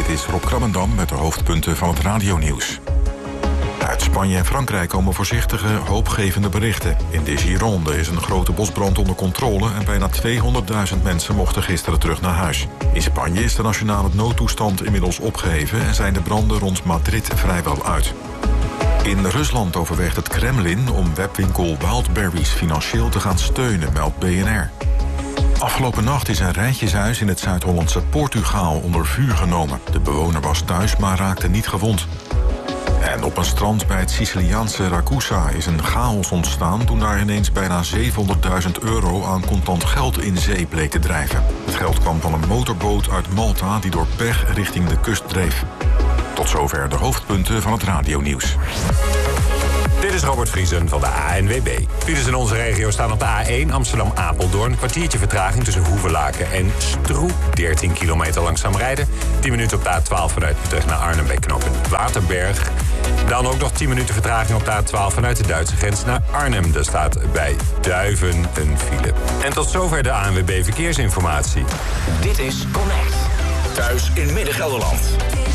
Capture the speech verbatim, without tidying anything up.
Dit is Rob Krabbendam met de hoofdpunten van het radionieuws. Uit Spanje en Frankrijk komen voorzichtige, hoopgevende berichten. In de Gironde is een grote bosbrand onder controle en bijna tweehonderdduizend mensen mochten gisteren terug naar huis. In Spanje is de nationale noodtoestand inmiddels opgeheven en zijn de branden rond Madrid vrijwel uit. In Rusland overweegt het Kremlin om webwinkel Wildberries financieel te gaan steunen, meldt B N R. Afgelopen nacht is een rijtjeshuis in het Zuid-Hollandse Portugal onder vuur genomen. De bewoner was thuis, maar raakte niet gewond. En op een strand bij het Siciliaanse Ragusa is een chaos ontstaan toen daar ineens bijna zevenhonderdduizend euro aan contant geld in zee bleek te drijven. Het geld kwam van een motorboot uit Malta die door pech richting de kust dreef. Tot zover de hoofdpunten van het radionieuws. Dit is Robert Vriesen van de A N W B. Files in onze regio staan op de A één Amsterdam-Apeldoorn. Een kwartiertje vertraging tussen Hoevelaken en Stroe. dertien kilometer langzaam rijden. tien minuten op de A twaalf vanuit Utrecht naar Arnhem bij knooppunt Waterberg. Dan ook nog tien minuten vertraging op de A twaalf vanuit de Duitse grens naar Arnhem. Daar staat bij Duiven een file. En tot zover de A N W B Verkeersinformatie. Dit is Connect. Thuis in Midden-Gelderland.